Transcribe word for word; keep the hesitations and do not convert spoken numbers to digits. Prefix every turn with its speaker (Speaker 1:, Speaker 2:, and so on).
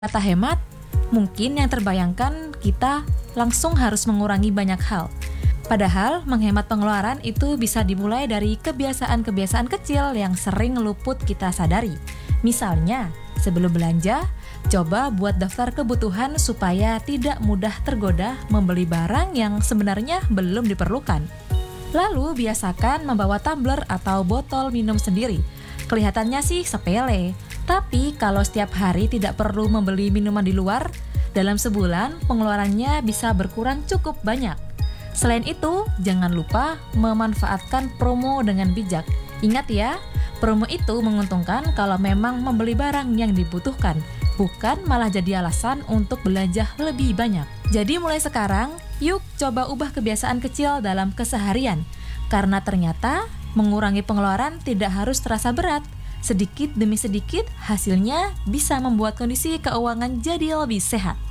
Speaker 1: Kata hemat, mungkin yang terbayangkan kita langsung harus mengurangi banyak hal. Padahal menghemat pengeluaran itu bisa dimulai dari kebiasaan-kebiasaan kecil yang sering luput kita sadari. Misalnya, sebelum belanja, coba buat daftar kebutuhan supaya tidak mudah tergoda membeli barang yang sebenarnya belum diperlukan. Lalu biasakan membawa tumbler atau botol minum sendiri. Kelihatannya sih sepele, tapi kalau setiap hari tidak perlu membeli minuman di luar, dalam sebulan pengeluarannya bisa berkurang cukup banyak. Selain itu, jangan lupa memanfaatkan promo dengan bijak. Ingat ya, promo itu menguntungkan kalau memang membeli barang yang dibutuhkan, bukan malah jadi alasan untuk belanja lebih banyak. Jadi mulai sekarang, yuk coba ubah kebiasaan kecil dalam keseharian. Karena ternyata mengurangi pengeluaran tidak harus terasa berat. Sedikit demi sedikit, hasilnya bisa membuat kondisi keuangan jadi lebih sehat.